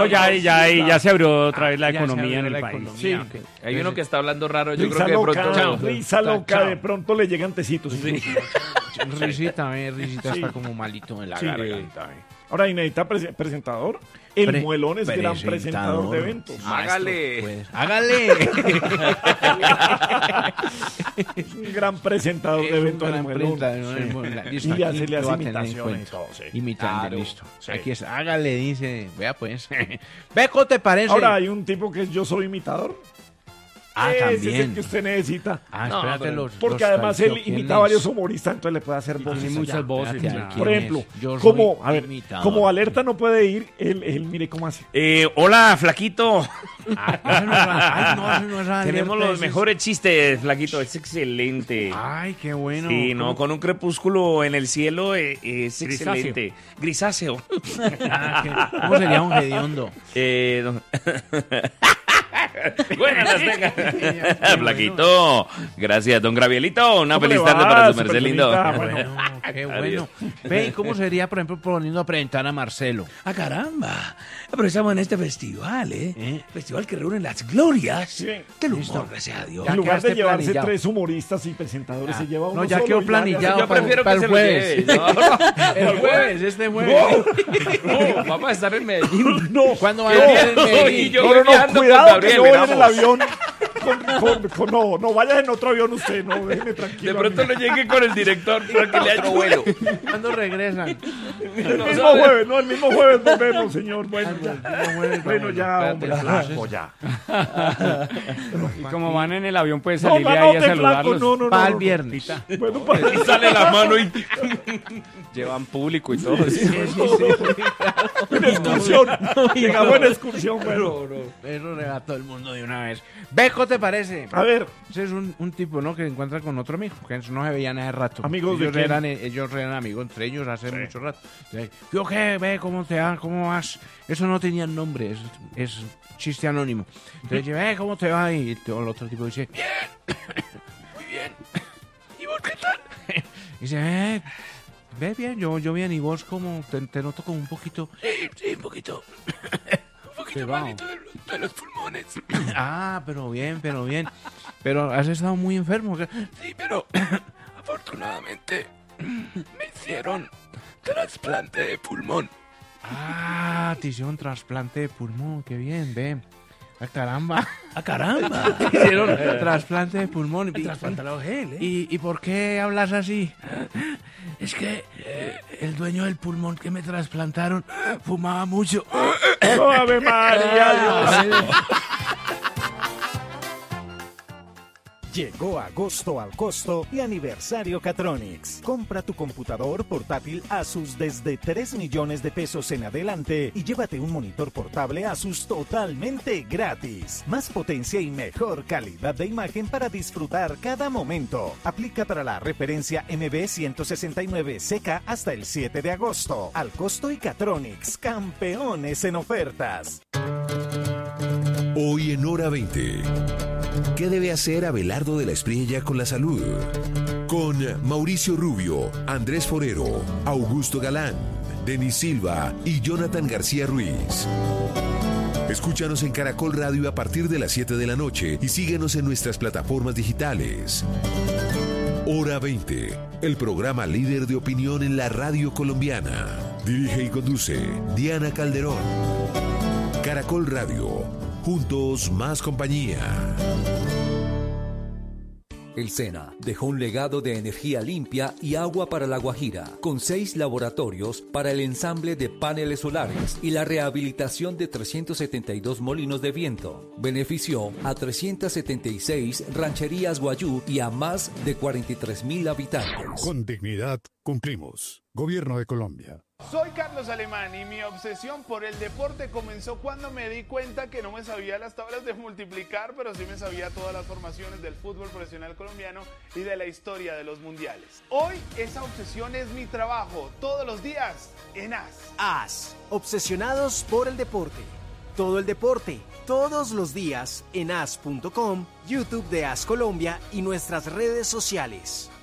ya se abrió otra vez la economía en el país. Sí, hay uno que está hablando raro, yo creo que de pronto... Risa loca, de pronto le llegan tecitos. Sí. Risita está como malito en la garganta. Ahora, y necesita presentador. El Muelón es gran presentador de eventos. Hágale. Pues, hágale. Es un gran presentador de eventos el Muelón. Listo, y le hace imitaciones y todo. Imitando, listo. Sí. Aquí es, hágale, dice. Vea pues. Ve, ¿cómo te parece? Ahora, hay un tipo que es Yo Soy Imitador. También. Ese es el que usted necesita. Espérate, porque además él imita a varios humoristas, entonces le puede hacer voces. Tiene muchas voces. Por ejemplo, como Alerta no puede ir, él mire cómo hace. Hola, Flaquito. No, Tenemos los mejores chistes, Flaquito. Es excelente. Ay, qué bueno. Sí, no, con un crepúsculo en el cielo es excelente. Grisáceo. ¿Cómo sería un hediondo? Buenas las tengas. Flaquito. Gracias, don Gravielito. Una feliz tarde para su merced lindo. Qué bueno. Ve, ¿cómo sería, por ejemplo, poniendo a presentar a Marcelo? ¡Ah, caramba! Pero estamos en este festival, Festival que reúne las glorias del humor, gracias a Dios. En lugar de llevarse 3 humoristas y presentadores, se lleva uno. No, ya solo quedó y planillado. Yo prefiero para que el se jueves. lo lleve. El jueves, este jueves. Vamos a estar en Medellín. No, ¿Cuándo va a ir en Medellín? no, cuidado que no vaya en el avión. No vayas en otro avión usted, no, déjeme tranquilo. De pronto no llegue con el director para que le haga vuelo. ¿Cuándo regresan? El mismo jueves volvemos, señor. Bueno, ya, hombre, ya. Y como van en el avión, puede salir ahí a saludarlos. Para el viernes. Bueno, Y sale la mano y llevan público y todo. en excursión. Llegamos en excursión, bueno. Eso le va a todo el mundo de una vez. Beco, ¿te parece? A ver. Ese es un tipo, ¿no? Que se encuentra con otro amigo, que no se veían hace rato. ¿Amigos de quién? Ellos eran amigos entre ellos hace mucho rato. ¿Yo qué? Ve, ¿cómo te va? ¿Cómo vas? Eso no tenía nombre, es chiste anónimo. Entonces dice, ¿cómo te va? Y el otro tipo dice, bien, muy bien. ¿Y vos qué tal? Y dice, ve bien, yo bien. ¿Y vos cómo? Te noto como un poquito... Sí, un poquito... malito de los pulmones. Pero bien. Pero has estado muy enfermo. Sí, pero afortunadamente me hicieron trasplante de pulmón. Te hicieron trasplante de pulmón, qué bien, ve. Caramba. Caramba! Te hicieron trasplante de pulmón. Trasplantaron gel, ¿Y por qué hablas así? Es que el dueño del pulmón que me trasplantaron fumaba mucho. ¡Ave María, Dios! Llegó agosto al costo y aniversario Catronics. Compra tu computador portátil Asus desde 3 millones de pesos en adelante y llévate un monitor portable Asus totalmente gratis. Más potencia y mejor calidad de imagen para disfrutar cada momento. Aplica para la referencia MB169 seca hasta el 7 de agosto. Al costo y Catronics, campeones en ofertas. Hoy en Hora 20. ¿Qué debe hacer Abelardo de la Espriella con la salud? Con Mauricio Rubio, Andrés Forero, Augusto Galán, Denis Silva y Jonathan García Ruiz. Escúchanos en Caracol Radio a partir de las 7 de la noche y síguenos en nuestras plataformas digitales. Hora 20, el programa líder de opinión en la radio colombiana. Dirige y conduce Diana Calderón. Caracol Radio. Juntos, más compañía. El SENA dejó un legado de energía limpia y agua para La Guajira, con 6 laboratorios para el ensamble de paneles solares y la rehabilitación de 372 molinos de viento. Benefició a 376 rancherías guayú y a más de 43,000 habitantes. Con dignidad cumplimos. Gobierno de Colombia. Soy Carlos Alemán y mi obsesión por el deporte comenzó cuando me di cuenta que no me sabía las tablas de multiplicar, pero sí me sabía todas las formaciones del fútbol profesional colombiano y de la historia de los mundiales. Hoy esa obsesión es mi trabajo, todos los días en AS. AS, obsesionados por el deporte. Todo el deporte, todos los días en as.com, YouTube de AS Colombia y nuestras redes sociales.